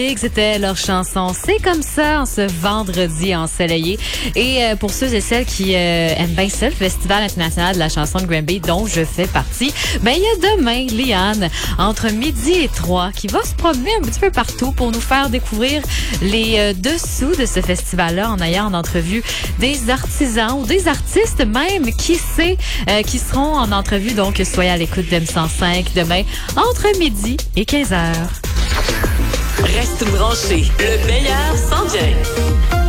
C'était leur chanson C'est comme ça en ce vendredi ensoleillé. Et pour ceux et celles qui aiment bien ça, le Festival international de la chanson de Granby, dont je fais partie, ben il y a demain, Liane, entre midi et 3, qui va se promener un petit peu partout pour nous faire découvrir les dessous de ce festival-là en ayant en entrevue des artisans ou des artistes même, qui sait, qui seront en entrevue. Donc, soyez à l'écoute d'M105 demain entre midi et 15h. Reste branché, le meilleur s'en vient.